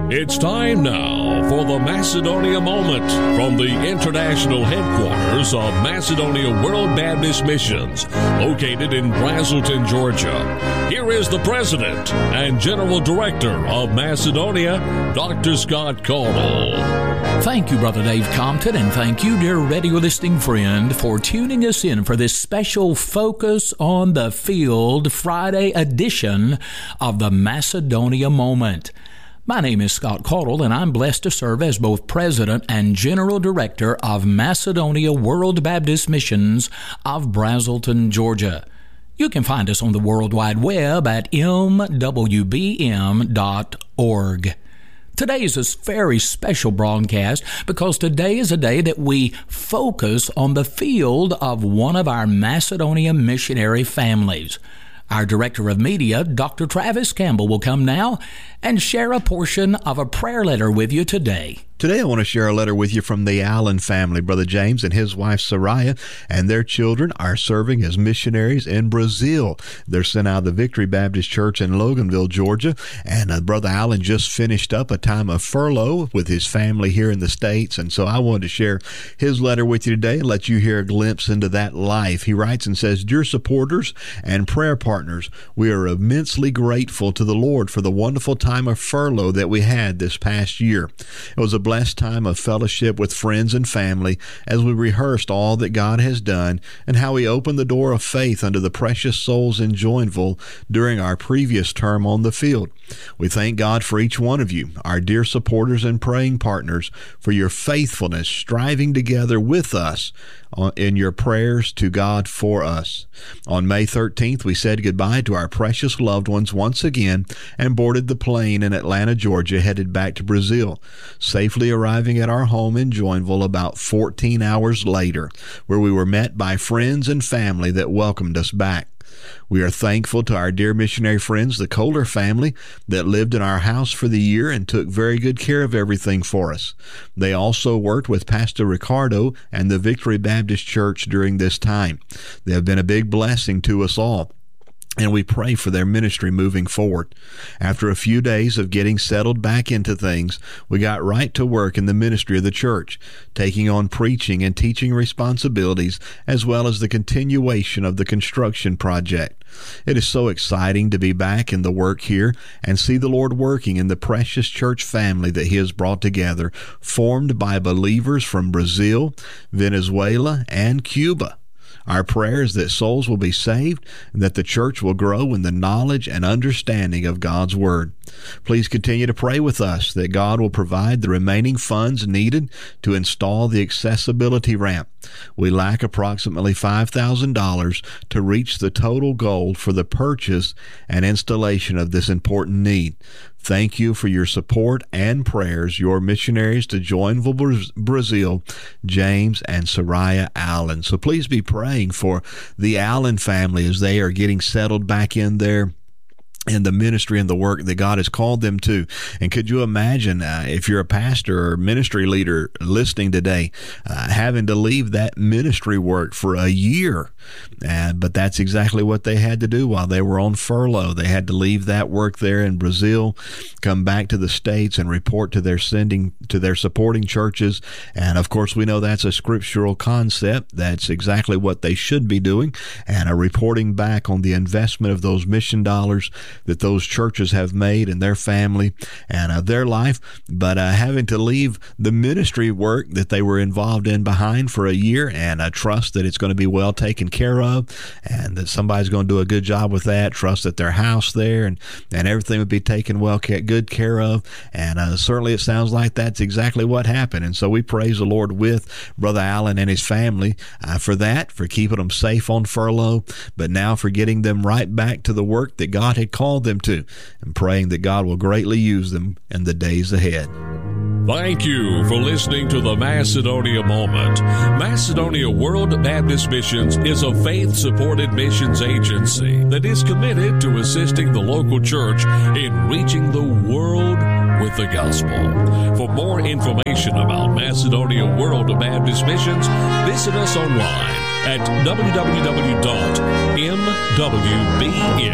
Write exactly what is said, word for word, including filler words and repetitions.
It's time now for the Macedonia Moment from the international headquarters of Macedonia World Baptist Missions, located in Braselton, Georgia. Here is the President and General Director of Macedonia, Doctor Scott Caudle. Thank you, Brother Dave Compton, and thank you, dear radio listening friend, for tuning us in for this special Focus on the Field Friday edition of the Macedonia Moment. My name is Scott Caudle, and I'm blessed to serve as both President and General Director of Macedonia World Baptist Missions of Braselton, Georgia. You can find us on the World Wide Web at m w b m dot org. Today is a very special broadcast because today is a day that we focus on the field of one of our Macedonia missionary families. Our Director of Media, Doctor Travis Campbell, will come now and share a portion of a prayer letter with you today. Today I want to share a letter with you from the Allen family. Brother James and his wife Soraya and their children are serving as missionaries in Brazil. They're sent out of the Victory Baptist Church in Loganville, Georgia, and uh, Brother Allen just finished up a time of furlough with his family here in the States, and so I wanted to share his letter with you today and let you hear a glimpse into that life. He writes and says, "Dear supporters and prayer partners, we are immensely grateful to the Lord for the wonderful time of furlough that we had this past year. It was a blessed time of fellowship with friends and family as we rehearsed all that God has done and how He opened the door of faith unto the precious souls in Joinville during our previous term on the field. We thank God for each one of you, our dear supporters and praying partners, for your faithfulness, striving together with us in your prayers to God for us. On May thirteenth, we said goodbye to our precious loved ones once again and boarded the plane in Atlanta, Georgia, headed back to Brazil, safely arriving at our home in Joinville about fourteen hours later, where we were met by friends and family that welcomed us back. We are thankful to our dear missionary friends, the Kohler family, that lived in our house for the year and took very good care of everything for us. They also worked with Pastor Ricardo and the Victory Baptist Church during this time. They have been a big blessing to us all, and we pray for their ministry moving forward. After a few days of getting settled back into things, we got right to work in the ministry of the church, taking on preaching and teaching responsibilities, as well as the continuation of the construction project. It is so exciting to be back in the work here and see the Lord working in the precious church family that He has brought together, formed by believers from Brazil, Venezuela, and Cuba. Our prayer is that souls will be saved and that the church will grow in the knowledge and understanding of God's Word. Please continue to pray with us that God will provide the remaining funds needed to install the accessibility ramp. We lack approximately five thousand dollars to reach the total goal for the purchase and installation of this important need. Thank you for your support and prayers. Your missionaries to Joinville, Brazil, James and Soraya Allen." So please be praying for the Allen family as they are getting settled back in there in the ministry and the work that God has called them to. And could you imagine uh, if you're a pastor or ministry leader listening today, uh, having to leave that ministry work for a year? Uh, but that's exactly what they had to do while they were on furlough. They had to leave that work there in Brazil, come back to the States and report to their sending to their supporting churches. And of course, we know that's a scriptural concept. That's exactly what they should be doing, and uh, reporting back on the investment of those mission dollars that those churches have made in their family and uh, their life, but uh, having to leave the ministry work that they were involved in behind for a year, and uh, trust that it's going to be well taken care of and that somebody's going to do a good job with that, trust that their house there and, and everything would be taken well good care of. And uh, certainly it sounds like that's exactly what happened. And so we praise the Lord with Brother Allen and his family uh, for that, for keeping them safe on furlough, but now for getting them right back to the work that God had called them to, and praying that God will greatly use them in the days ahead. Thank you for listening to the Macedonia Moment. Macedonia World Baptist Missions is a faith-supported missions agency that is committed to assisting the local church in reaching the world with the gospel. For more information about Macedonia World Baptist Missions, visit us online at w w w dot m w b